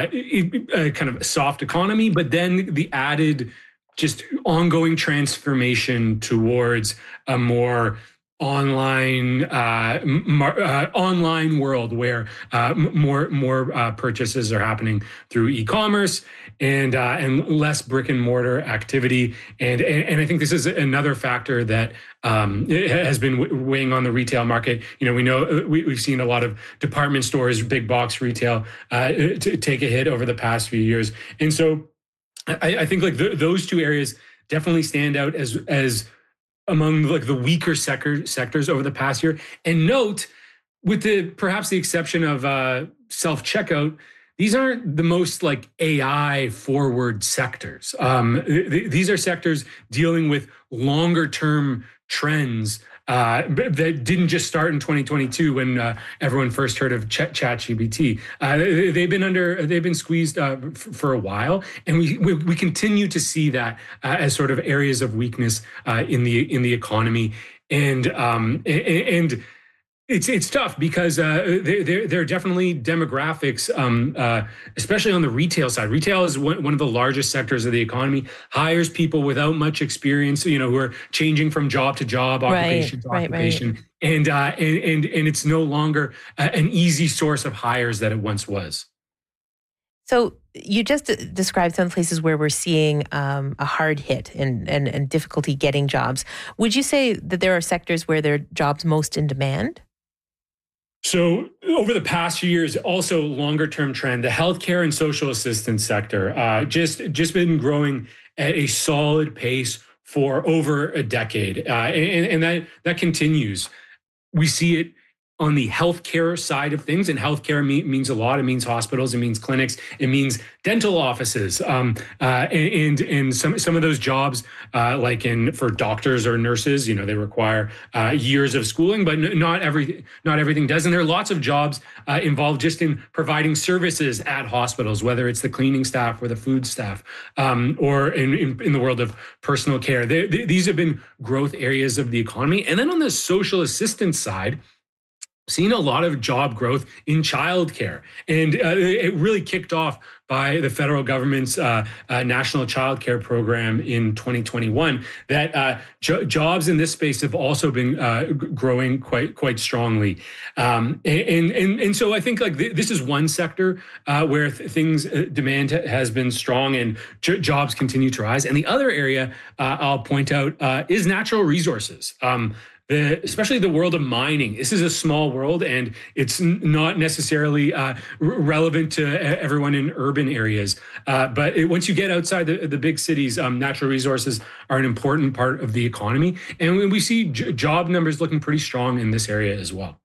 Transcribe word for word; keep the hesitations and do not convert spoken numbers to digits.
uh, a kind of soft economy, but then the added just ongoing transformation towards a more online uh, mar- uh, online world where uh, more more uh, purchases are happening through e-commerce and uh, and less brick and mortar activity. And, and and I think this is another factor that um, has been weighing on the retail market. You know, we know we, we've seen a lot of department stores, big box retail, uh, to take a hit over the past few years. And so I, I think like the, those two areas definitely stand out as as among like the weaker sector, sectors over the past year. And note, with the perhaps the exception of uh, self-checkout, these aren't the most like A I forward sectors. Um, th- these are sectors dealing with longer term trends uh, that didn't just start in twenty twenty-two when uh, everyone first heard of Ch- ChatGPT. Uh, they've been under, they've been squeezed uh, f- for a while, and we, we we continue to see that uh, as sort of areas of weakness uh, in the in the economy, and um, and. It's it's tough because uh, there there are definitely demographics, um, uh, especially on the retail side. Retail is one, one of the largest sectors of the economy. Hires people without much experience, you know, who are changing from job to job, occupation to right, occupation, right. and uh, and and and it's no longer uh, an easy source of hires that it once was. So you just described some places where we're seeing um, a hard hit and, and and difficulty getting jobs. Would you say that there are sectors where there are jobs most in demand? So over the past few years, also longer term trend, the healthcare and social assistance sector uh, just just been growing at a solid pace for over a decade, uh, and, and that that continues. We see it on the healthcare side of things, and healthcare me- means a lot. It means hospitals, it means clinics, it means dental offices, um, uh, and and some some of those jobs, uh, like in for doctors or nurses, you know, they require uh, years of schooling, but n- not every not everything does. And there are lots of jobs uh, involved just in providing services at hospitals, whether it's the cleaning staff or the food staff, um, or in, in in the world of personal care. They, they, these have been growth areas of the economy. And then on the social assistance side, seen a lot of job growth in childcare, and uh, it really kicked off by the federal government's uh, uh, national childcare program in twenty twenty-one. That uh, jo- jobs in this space have also been uh, g- growing quite quite strongly, um, and and and so I think like th- this is one sector uh, where th- things uh, demand has been strong and j- jobs continue to rise. And the other area uh, I'll point out uh, is natural resources. Um, The, especially the world of mining. This is a small world, and it's n- not necessarily uh, r- relevant to everyone in urban areas. Uh, but it, once you get outside the, the big cities, um, natural resources are an important part of the economy. And we see j- job numbers looking pretty strong in this area as well.